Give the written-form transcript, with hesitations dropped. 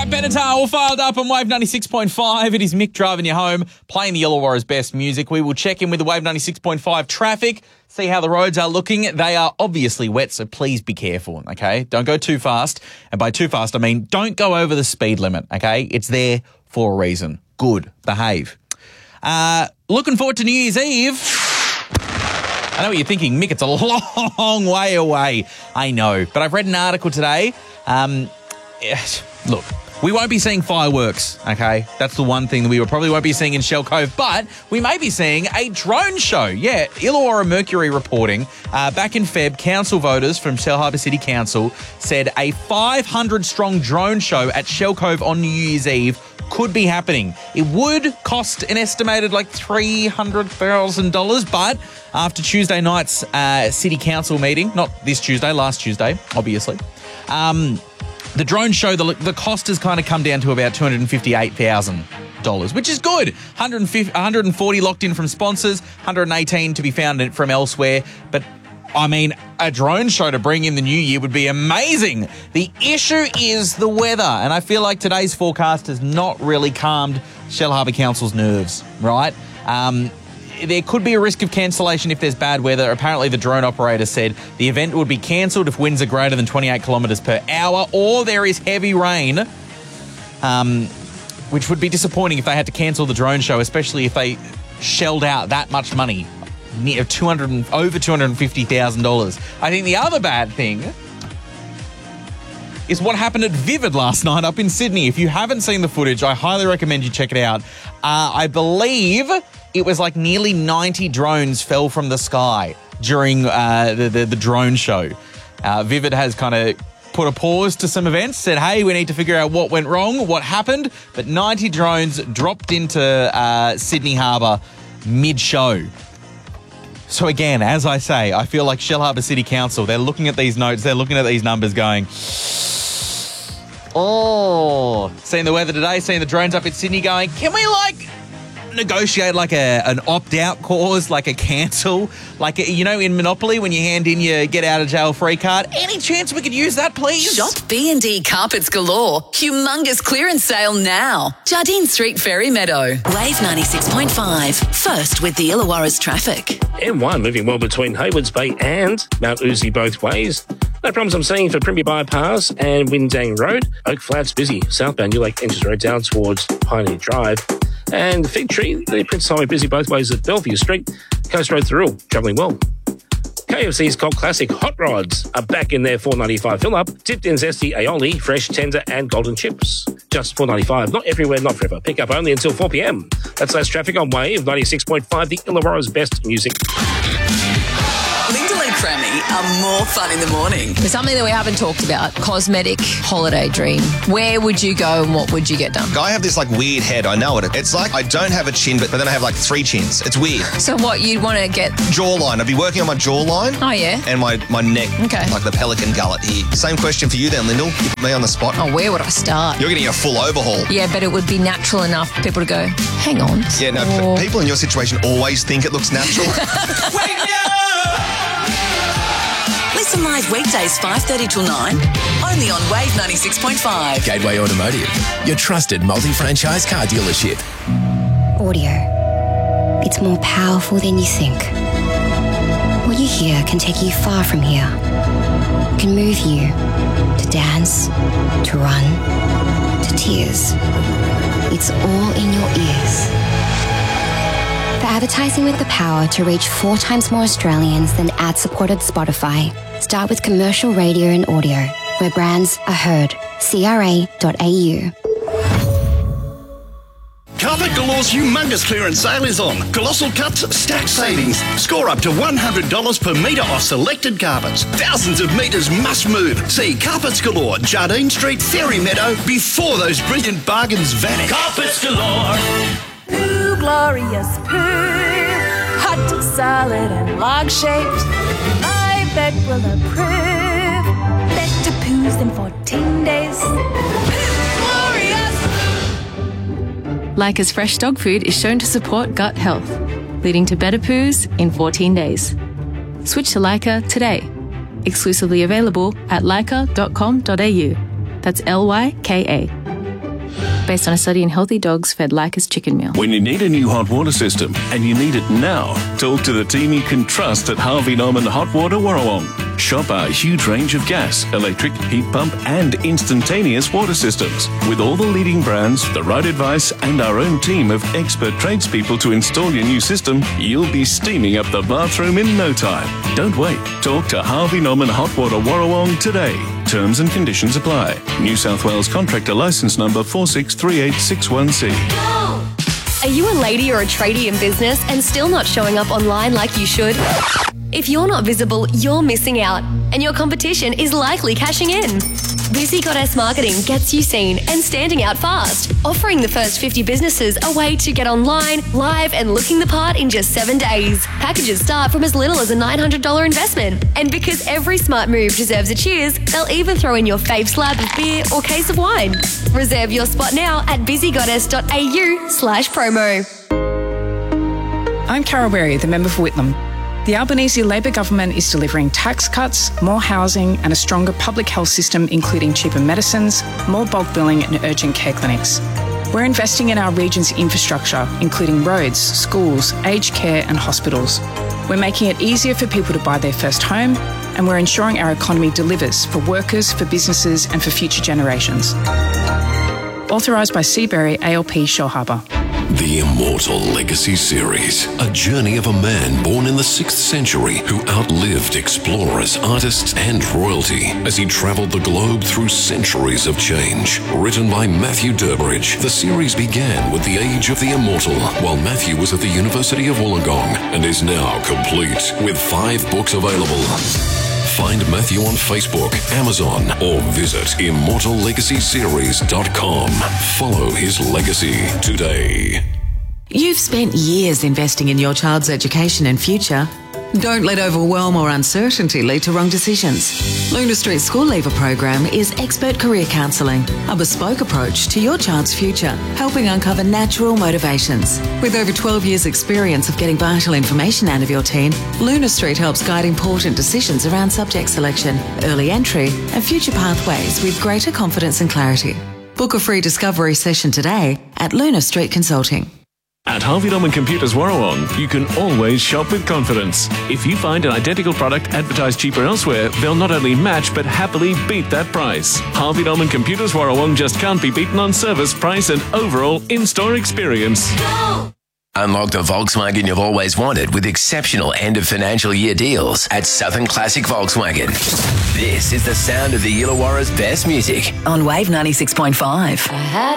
Pat Benatar all filed up on Wave 96.5. It is Mick driving you home, playing the Illawarra's best music. We will check in with the Wave 96.5 traffic, see how the roads are looking. They are obviously wet, so please be careful, okay? Don't go too fast. And by too fast, I mean don't go over the speed limit, okay? It's there for a reason. Good. Behave. Looking forward to New Year's Eve. I know what you're thinking, Mick, it's a long way away. I know. But I've read an article today. Look, we won't be seeing fireworks, okay? That's the one thing that we probably won't be seeing in Shell Cove, but we may be seeing a drone show. Yeah, Illawarra Mercury reporting. Back in Feb, council voters from Shellharbour City Council said a 500-strong drone show at Shell Cove on New Year's Eve could be happening. It would cost an estimated like $300,000, but after Tuesday night's City Council meeting, not this Tuesday, last Tuesday, obviously, the drone show, the cost has kind of come down to about $258,000, which is good. 140 locked in from sponsors, 118 to be found from elsewhere. But, I mean, a drone show to bring in the new year would be amazing. The issue is the weather, and I feel like today's forecast has not really calmed Shellharbour Council's nerves, right? There could be a risk of cancellation if there's bad weather. Apparently, the drone operator said the event would be cancelled if winds are greater than 28 kilometres per hour or there is heavy rain, which would be disappointing if they had to cancel the drone show, especially if they shelled out that much money, over $250,000. I think the other bad thing is what happened at Vivid last night up in Sydney. If you haven't seen the footage, I highly recommend you check it out. I believe it was like nearly 90 drones fell from the sky during the drone show. Vivid has kind of put a pause to some events, said, hey, we need to figure out what went wrong, what happened. But 90 drones dropped into Sydney Harbour mid-show. So again, as I say, I feel like Shellharbour City Council, they're looking at these notes, they're looking at these numbers going, oh, seeing the weather today, seeing the drones up in Sydney going, can we negotiate like an opt-out clause, like a cancel, like in Monopoly when you hand in your get out of jail free card? Any chance we could use that, please? Shop B&D Carpets Galore. Humongous clearance sale now. Jardine Street, Ferry Meadow. Wave 96.5. First with the Illawarra's traffic. M1 moving well between Haywards Bay and Mount Uzi both ways. No problems I'm seeing for Primby Bypass and Windang Road. Oak Flats busy. Southbound New Lake Enters Road down towards Pioneer Drive. And the Fig Tree, the Prince Highway busy both ways at Bellevue Street. Coast Road through, travelling well. KFC's Cult Classic Hot Rods are back in their $4.95 fill-up. Dipped in zesty aioli, fresh, tender and golden chips. Just $4.95. Not everywhere, not forever. Pick up only until 4 p.m. That's less traffic on Wave 96.5, the Illawarra's best music. Lyndall and Crammy are more fun in the morning. There's something that we haven't talked about. Cosmetic holiday dream. Where would you go and what would you get done? I have this weird head. I know it. It's like I don't have a chin, but then I have 3 chins. It's weird. So what you'd want to get? Jawline. I'd be working on my jawline. Oh, yeah. And my neck. Okay. Like the pelican gullet here. Same question for you then, Lyndall. You put me on the spot. Oh, where would I start? You're getting a full overhaul. Yeah, but it would be natural enough for people to go, hang on. Yeah, no, but people in your situation always think it looks natural. Wake me up! Listen live weekdays 5:30 till 9, only on Wave 96.5. Gateway Automotive, your trusted multi-franchise car dealership. Audio. It's more powerful than you think. What you hear can take you far from here. It can move you to dance, to run, to tears. It's all in your ears. For advertising with the power to reach 4 times more Australians than ad-supported Spotify, start with commercial radio and audio, where brands are heard. CRA.au. Carpet Galore's humongous clearance sale is on. Colossal cuts, stack savings. Score up to $100 per metre off selected carpets. Thousands of metres must move. See Carpets Galore, Jardine Street, Ferry Meadow, before those brilliant bargains vanish. Carpets Galore. Poo, glorious poo. Hot, solid and log-shaped. My bed will approve. Better poos than 14 days. Leica's fresh dog food is shown to support gut health, leading to better poos in 14 days. Switch to Leica today. Exclusively available at leica.com.au. That's LYKA. based on a study in healthy dogs fed Lycus chicken meal. When you need a new hot water system and you need it now, talk to the team you can trust at Harvey Norman Hot Water Warrawong. Shop our huge range of gas, electric, heat pump and instantaneous water systems. With all the leading brands, the right advice and our own team of expert tradespeople to install your new system, you'll be steaming up the bathroom in no time. Don't wait. Talk to Harvey Norman Hot Water Warrawong today. Terms and conditions apply. New South Wales Contractor Licence Number 463861C. Are you a lady or a tradie in business and still not showing up online like you should? If you're not visible, you're missing out, and your competition is likely cashing in. Busy Goddess Marketing gets you seen and standing out fast, offering the first 50 businesses a way to get online, live and looking the part in just 7 days. Packages start from as little as a $900 investment. And because every smart move deserves a cheers, they'll even throw in your fave slab of beer or case of wine. Reserve your spot now at busygoddess.au/promo. I'm Carol Berry, the member for Whitlam. The Albanese Labor government is delivering tax cuts, more housing and a stronger public health system, including cheaper medicines, more bulk billing and urgent care clinics. We're investing in our region's infrastructure, including roads, schools, aged care and hospitals. We're making it easier for people to buy their first home, and we're ensuring our economy delivers for workers, for businesses and for future generations. Authorised by Seabury ALP Shellharbour. The Immortal Legacy Series, a journey of a man born in the 6th century who outlived explorers, artists and royalty as he travelled the globe through centuries of change. Written by Matthew Durbridge, the series began with the age of the immortal while Matthew was at the University of Wollongong and is now complete with 5 books available. Find Matthew on Facebook, Amazon, or visit immortallegacyseries.com. Follow his legacy today. You've spent years investing in your child's education and future. Don't let overwhelm or uncertainty lead to wrong decisions. Luna Street School Leaver Program is expert career counselling, a bespoke approach to your child's future, helping uncover natural motivations. With over 12 years' experience of getting vital information out of your teen, Luna Street helps guide important decisions around subject selection, early entry, and future pathways with greater confidence and clarity. Book a free discovery session today at Luna Street Consulting. At Harvey Norman Computers Warrawong, you can always shop with confidence. If you find an identical product advertised cheaper elsewhere, they'll not only match but happily beat that price. Harvey Norman Computers Warrawong just can't be beaten on service, price and overall in-store experience. Unlock the Volkswagen you've always wanted with exceptional end of financial year deals at Southern Classic Volkswagen. This is the sound of the Illawarra's best music on Wave 96.5.